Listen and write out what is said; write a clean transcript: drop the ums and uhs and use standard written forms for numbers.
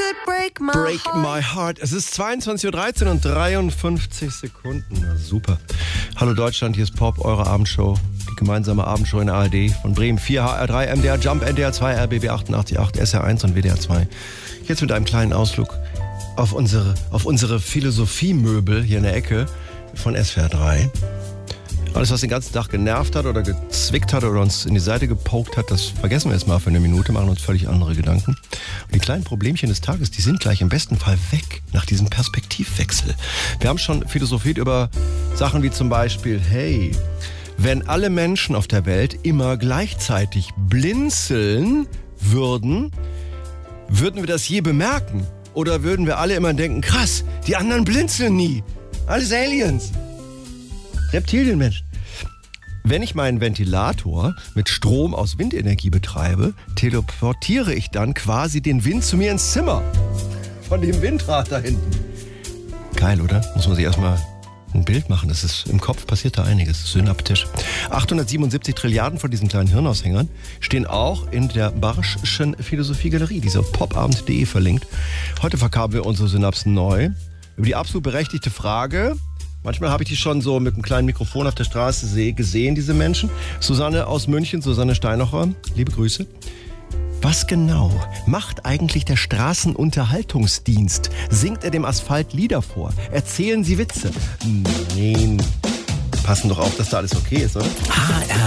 break my Break heart. my heart. Es ist 22.13 Uhr und 53 Sekunden. Na, super. Hallo Deutschland, hier ist Pop, eure Abendshow. Die gemeinsame Abendshow in der ARD von Bremen 4, HR3, MDR Jump, NDR 2, RBB 88.8, SR1 und WDR 2. Jetzt mit einem kleinen Ausflug auf unsere Philosophiemöbel hier in der Ecke von SWR 3. Alles, was den ganzen Tag genervt hat oder gezwickt hat oder uns in die Seite gepokt hat, das vergessen wir jetzt mal für eine Minute, machen uns völlig andere Gedanken. Und die kleinen Problemchen des Tages, die sind gleich im besten Fall weg nach diesem Perspektivwechsel. Wir haben schon philosophiert über Sachen wie zum Beispiel, hey, wenn alle Menschen auf der Welt immer gleichzeitig blinzeln würden wir das je bemerken? Oder würden wir alle immer denken, krass, die anderen blinzeln nie. Alles Aliens. Reptilienmenschen. Wenn ich meinen Ventilator mit Strom aus Windenergie betreibe, teleportiere ich dann quasi den Wind zu mir ins Zimmer. Von dem Windrad da hinten. Geil, oder? Muss man sich erstmal ein Bild machen. Das ist, im Kopf passiert da einiges. Synaptisch. 877 Trilliarden von diesen kleinen Hirnaushängern stehen auch in der Barsch'schen Philosophiegalerie, die ist auf popabend.de verlinkt. Heute verkabeln wir unsere Synapsen neu. Über die absolut berechtigte Frage, manchmal habe ich die schon so mit einem kleinen Mikrofon auf der Straße gesehen, diese Menschen. Susanne aus München, Susanne Steinacher, liebe Grüße. Was genau macht eigentlich der Straßenunterhaltungsdienst? Singt er dem Asphalt Lieder vor? Erzählen Sie Witze? Nein. Passen doch auf, dass da alles okay ist, oder?